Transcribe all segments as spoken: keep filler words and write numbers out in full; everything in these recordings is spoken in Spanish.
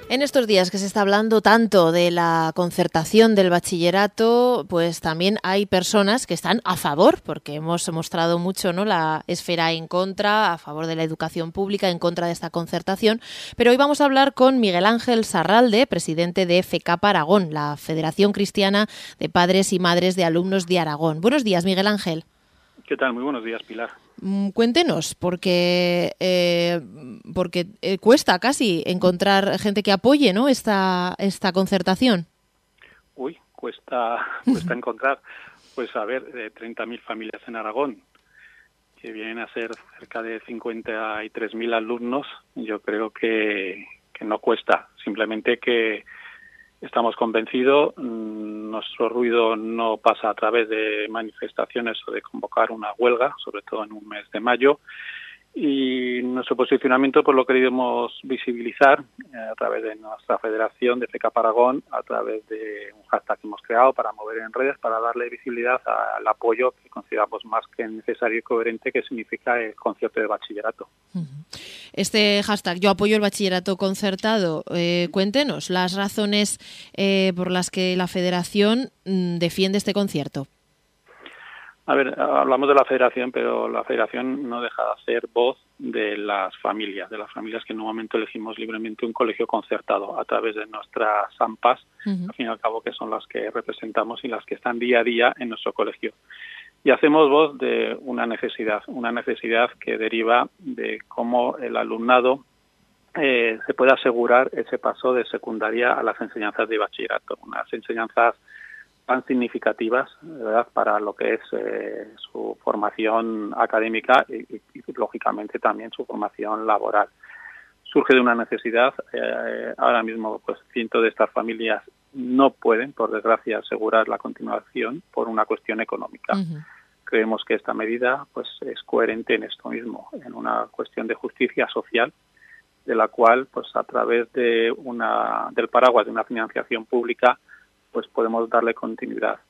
En estos días que se está hablando tanto de la concertación del bachillerato, pues también hay personas que están a favor, porque hemos mostrado mucho, ¿no?, la esfera en contra, a favor de la educación pública, en contra de esta concertación. Pero hoy vamos a hablar con Miguel Ángel Sarralde, presidente de FECAP Aragón, la Federación Cristiana de Padres y Madres de Alumnos de Aragón. Buenos días, Miguel Ángel. ¿Qué tal? Muy buenos días, Pilar. Cuéntenos, porque eh, porque eh, cuesta casi encontrar gente que apoye, ¿no?, esta esta concertación. Uy, cuesta cuesta encontrar, pues a ver, de treinta mil familias en Aragón, que vienen a ser cerca de cincuenta y tres mil alumnos. Yo creo que, que no cuesta, simplemente que estamos convencidos, nuestro ruido no pasa a través de manifestaciones o de convocar una huelga, sobre todo en un mes de mayo, y nuestro posicionamiento pues lo queremos visibilizar a través de nuestra federación de FECAP Aragón, a través de un hashtag que hemos creado para mover en redes, para darle visibilidad al apoyo que consideramos más que necesario y coherente que significa el concierto de bachillerato. Este hashtag, yo apoyo el bachillerato concertado, eh, cuéntenos las razones eh, por las que la federación mm, defiende este concierto. A ver, hablamos de la federación, pero la federación no deja de ser voz de las familias, de las familias que en un momento elegimos libremente un colegio concertado a través de nuestras AMPAs, uh-huh. al fin y al cabo que son las que representamos y las que están día a día en nuestro colegio. Y hacemos voz de una necesidad, una necesidad que deriva de cómo el alumnado eh, se puede asegurar ese paso de secundaria a las enseñanzas de bachillerato, unas enseñanzas tan significativas, ¿verdad?, para lo que es eh, su formación académica y, y, y, lógicamente, también su formación laboral. Surge de una necesidad. Eh, ahora mismo, pues, cientos de estas familias no pueden, por desgracia, asegurar la continuación por una cuestión económica. Uh-huh. Creemos que esta medida, pues, es coherente en esto mismo, en una cuestión de justicia social, de la cual, pues, a través de una del paraguas de una financiación pública, pues podemos darle continuidad.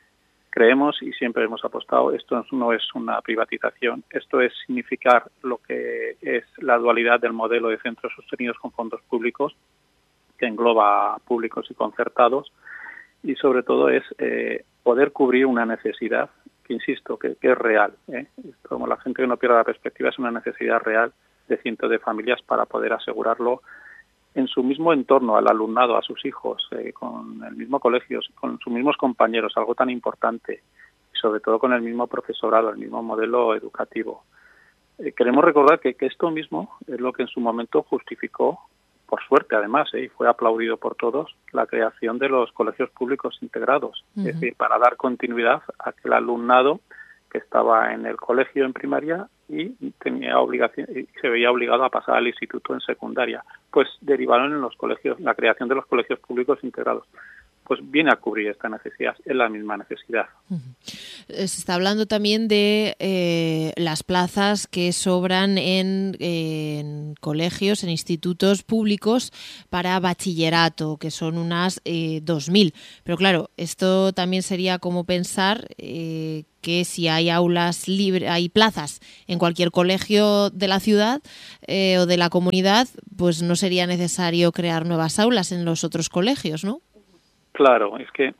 Creemos y siempre hemos apostado, esto no es una privatización, esto es significar lo que es la dualidad del modelo de centros sostenidos con fondos públicos, que engloba públicos y concertados, y sobre todo es eh, poder cubrir una necesidad que, insisto, que, que es real. ¿eh? Como la gente que no pierda la perspectiva, es una necesidad real de cientos de familias para poder asegurarlo en su mismo entorno, al alumnado, a sus hijos, eh, con el mismo colegio, con sus mismos compañeros, algo tan importante, y sobre todo con el mismo profesorado, el mismo modelo educativo. Eh, queremos recordar que, que esto mismo es lo que en su momento justificó, por suerte además, eh, y fue aplaudido por todos, la creación de los colegios públicos integrados, uh-huh. es decir, para dar continuidad a aquel alumnado que estaba en el colegio en primaria y tenía obligación y se veía obligado a pasar al instituto en secundaria, pues derivaron en los colegios, la creación de los colegios públicos integrados. Pues viene a cubrir esta necesidad, es la misma necesidad. Uh-huh. Se está hablando también de eh, las plazas que sobran en, en colegios, en institutos públicos para bachillerato, que son unas eh, dos mil. Pero claro, esto también sería como pensar eh, que si hay aulas libres, hay plazas en cualquier colegio de la ciudad eh, o de la comunidad, pues no sería necesario crear nuevas aulas en los otros colegios, ¿no? Claro, es que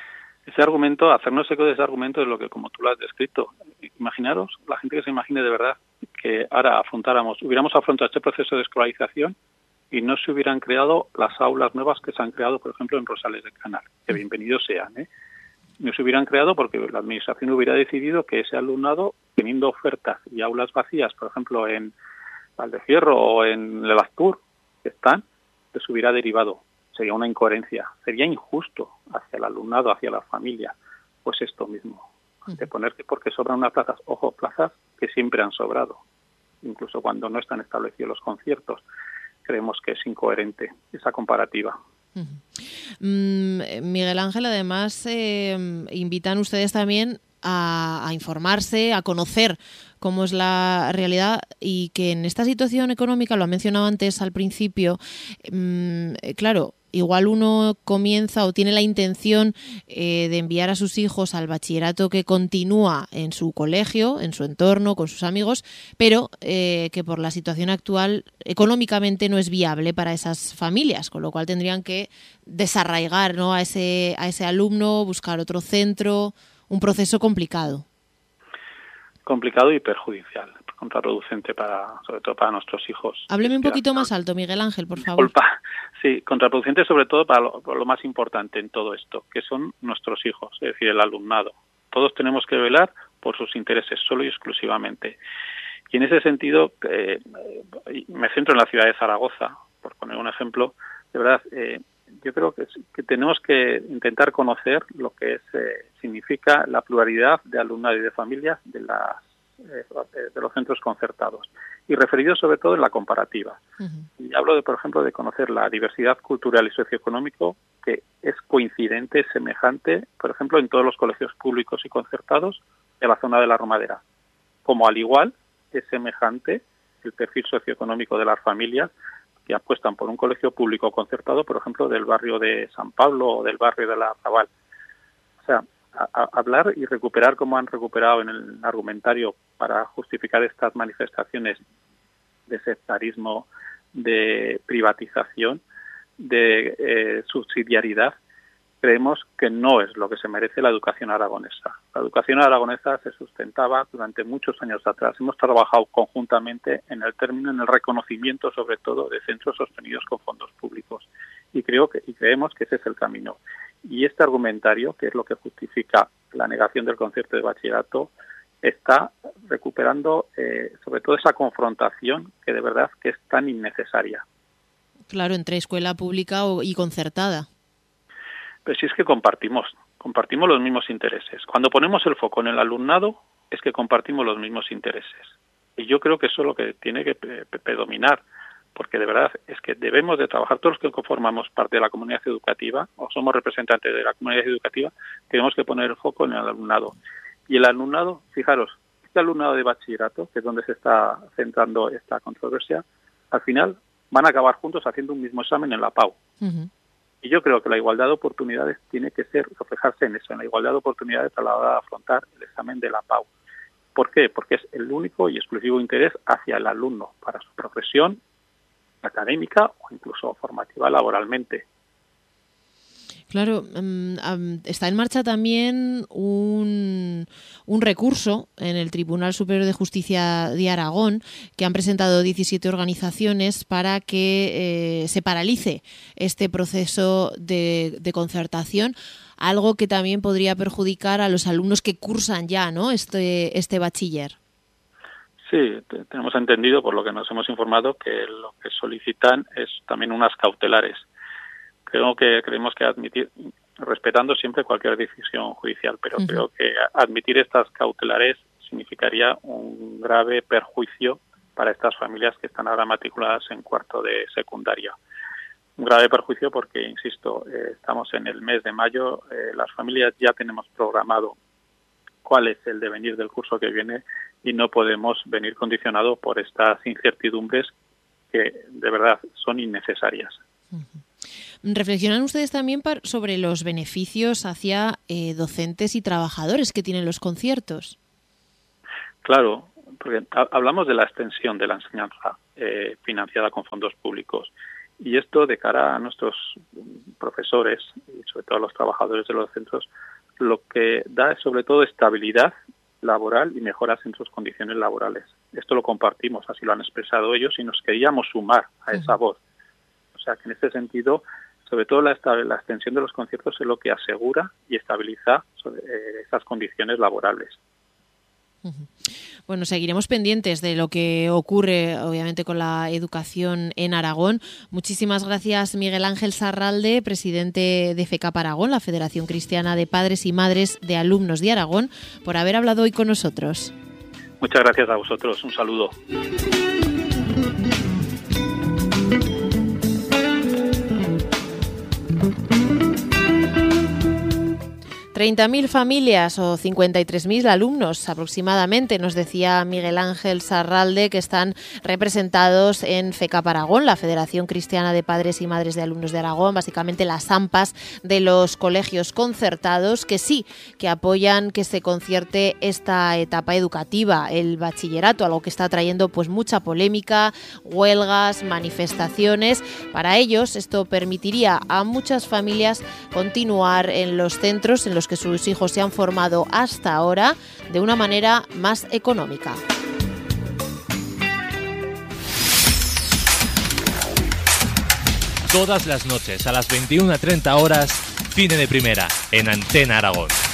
ese argumento, hacernos eco de ese argumento es lo que, como tú lo has descrito. Imaginaros, la gente que se imagine de verdad que ahora afrontáramos, hubiéramos afrontado este proceso de escolarización y no se hubieran creado las aulas nuevas que se han creado, por ejemplo, en Rosales del Canal, que bienvenidos sean, ¿eh? No se hubieran creado porque la administración hubiera decidido que ese alumnado, teniendo ofertas y aulas vacías, por ejemplo, en Valdefierro o en Levastur, que están, les hubiera derivado. Sería una incoherencia, sería injusto hacia el alumnado, hacia la familia, pues esto mismo, de poner que porque sobran unas plazas, ojo, plazas que siempre han sobrado, incluso cuando no están establecidos los conciertos, creemos que es incoherente esa comparativa. Uh-huh. Mm, Miguel Ángel, además eh, invitan ustedes también a, a informarse, a conocer cómo es la realidad y que en esta situación económica, lo ha mencionado antes al principio, mmm, claro, igual uno comienza o tiene la intención eh, de enviar a sus hijos al bachillerato que continúa en su colegio, en su entorno, con sus amigos, pero eh, que por la situación actual económicamente no es viable para esas familias, con lo cual tendrían que desarraigar, ¿no?, a ese, a ese alumno, buscar otro centro, un proceso complicado. Complicado y perjudicial, contraproducente para, sobre todo para nuestros hijos. Hábleme un poquito más alto, Miguel Ángel, por favor. Disculpa. Sí, contraproducente sobre todo para lo, para lo más importante en todo esto, que son nuestros hijos, es decir, el alumnado. Todos tenemos que velar por sus intereses, solo y exclusivamente. Y en ese sentido, eh, me centro en la ciudad de Zaragoza, por poner un ejemplo. De verdad, eh, yo creo que, que tenemos que intentar conocer lo que es, eh, significa la pluralidad de alumnado y de familias de las eh, de los centros concertados, y referido sobre todo en la comparativa. Uh-huh. Y hablo, de, por ejemplo, de conocer la diversidad cultural y socioeconómico, que es coincidente, semejante, por ejemplo, en todos los colegios públicos y concertados de la zona de la Romadera, como al igual es semejante el perfil socioeconómico de las familias que apuestan por un colegio público concertado, por ejemplo, del barrio de San Pablo o del barrio de la Arrabal. O sea, a, a hablar y recuperar, como han recuperado en el argumentario para justificar estas manifestaciones de sectarismo, de privatización, de eh, subsidiariedad, creemos que no es lo que se merece la educación aragonesa. La educación aragonesa se sustentaba durante muchos años atrás. Hemos trabajado conjuntamente en el término, en el reconocimiento, sobre todo, de centros sostenidos con fondos públicos. Y creo que y creemos que ese es el camino. Y este argumentario, que es lo que justifica la negación del concierto de bachillerato, está recuperando eh, sobre todo esa confrontación que de verdad que es tan innecesaria. Claro, entre escuela pública y concertada. Pero si es que compartimos, compartimos los mismos intereses. Cuando ponemos el foco en el alumnado, es que compartimos los mismos intereses. Y yo creo que eso es lo que tiene que predominar, porque de verdad es que debemos de trabajar, todos los que conformamos parte de la comunidad educativa, o somos representantes de la comunidad educativa, tenemos que poner el foco en el alumnado. Y el alumnado, fijaros, este alumnado de bachillerato, que es donde se está centrando esta controversia, al final van a acabar juntos haciendo un mismo examen en la P A U. Uh-huh. Y yo creo que la igualdad de oportunidades tiene que ser reflejarse en eso, en la igualdad de oportunidades a la hora de afrontar el examen de la P A U. ¿Por qué? Porque es el único y exclusivo interés hacia el alumno, para su profesión académica o incluso formativa laboralmente. Claro, um, um, está en marcha también un, un recurso en el Tribunal Superior de Justicia de Aragón, que han presentado diecisiete organizaciones para que eh, se paralice este proceso de, de concertación, algo que también podría perjudicar a los alumnos que cursan ya, ¿no?, este, este bachiller. Sí, tenemos entendido, por lo que nos hemos informado, que lo que solicitan es también unas cautelares. Creo que creemos que admitir, respetando siempre cualquier decisión judicial, pero uh-huh. creo que admitir estas cautelares significaría un grave perjuicio para estas familias que están ahora matriculadas en cuarto de secundaria. Un grave perjuicio porque, insisto, eh, estamos en el mes de mayo, eh, las familias ya tenemos programado cuál es el devenir del curso que viene y no podemos venir condicionados por estas incertidumbres que de verdad son innecesarias. Uh-huh. ¿Reflexionan ustedes también sobre los beneficios hacia eh, docentes y trabajadores que tienen los conciertos? Claro, porque hablamos de la extensión de la enseñanza eh, financiada con fondos públicos, y esto de cara a nuestros profesores y sobre todo a los trabajadores de los centros, lo que da es sobre todo estabilidad laboral y mejoras en sus condiciones laborales. Esto lo compartimos, así lo han expresado ellos, y nos queríamos sumar a esa voz. O sea que en este sentido, sobre todo la, la extensión de los conciertos es lo que asegura y estabiliza sobre, eh, esas condiciones laborables. Uh-huh. Bueno, seguiremos pendientes de lo que ocurre, obviamente, con la educación en Aragón. Muchísimas gracias, Miguel Ángel Sarralde, presidente de FECAP Aragón, la Federación Cristiana de Padres y Madres de Alumnos de Aragón, por haber hablado hoy con nosotros. Muchas gracias a vosotros. Un saludo. treinta mil familias o cincuenta y tres mil alumnos aproximadamente, nos decía Miguel Ángel Sarralde, que están representados en FECAP Aragón, la Federación Cristiana de Padres y Madres de Alumnos de Aragón, básicamente las AMPAs de los colegios concertados, que sí, que apoyan que se concierte esta etapa educativa, el bachillerato, algo que está trayendo pues mucha polémica, huelgas, manifestaciones. Para ellos esto permitiría a muchas familias continuar en los centros en los que sus hijos se han formado hasta ahora de una manera más económica. Todas las noches a las veintiuna treinta horas, Cine de Primera en Antena Aragón.